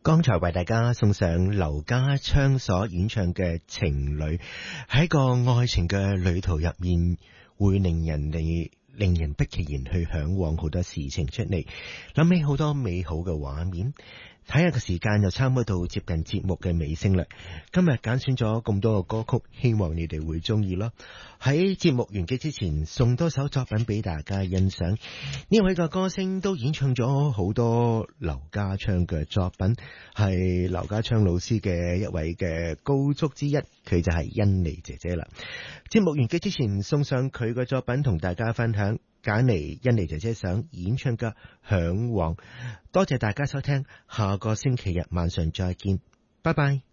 剛才為大家送上劉家昌所演唱嘅《情侶》，喺一個愛情嘅旅途入面，會令人不其然去向往好多事情出嚟，諗起好多美好嘅畫面。睇下個時間又差唔多到接近節目嘅尾聲啦。今日揀選咗咁多個歌曲，希望你哋會中意咯。喺節目完結之前，送多首作品俾大家欣賞。呢位嘅歌星都演唱咗好多劉家昌嘅作品，係劉家昌老師嘅一位嘅高足之一，佢就係甄妮姐姐啦。節目完結之前，送上佢嘅作品同大家分享，揀嚟甄妮姐姐想演唱嘅《向往》。多謝大家收聽，下個星期日晚上再見，拜拜。